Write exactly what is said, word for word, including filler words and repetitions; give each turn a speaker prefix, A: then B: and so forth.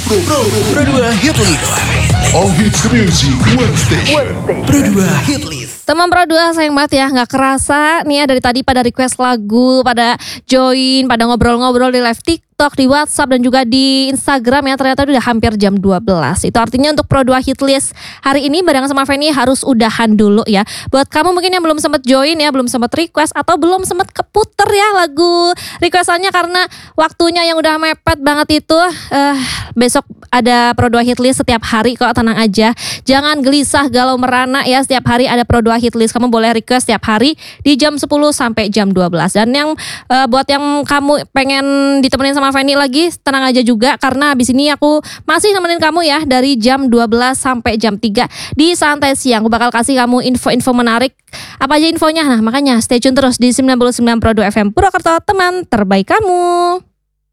A: Pro Pro Pro dua Hit List. All hits music one station. Pro dua Hit List.
B: Teman Pro dua sayang banget ya, nggak kerasa nih ya dari tadi pada request lagu, pada join, pada ngobrol-ngobrol di live TikTok, di WhatsApp dan juga di Instagram ya. Ternyata udah hampir jam dua belas. Itu artinya untuk Pro dua Hit List hari ini barengan sama Feni harus udahan dulu ya. Buat kamu mungkin yang belum sempat join ya, belum sempat request atau belum sempat keputer ya lagu requestannya karena waktunya yang udah mepet banget itu. Uh, besok ada Pro dua Hit List setiap hari kok, tenang aja. Jangan gelisah galau merana ya, setiap hari ada Pro dua Hit List. Kamu boleh request setiap hari di jam sepuluh sampai jam dua belas. Dan yang uh, buat yang kamu pengen ditemenin sama Feni lagi, tenang aja juga karena habis ini aku masih nemenin kamu ya dari jam dua belas sampai jam tiga di Santai Siang. Aku bakal kasih kamu info-info menarik. Apa aja infonya? Nah, makanya stay tune terus di sembilan puluh sembilan Pro dua F M Purwokerto, teman terbaik kamu.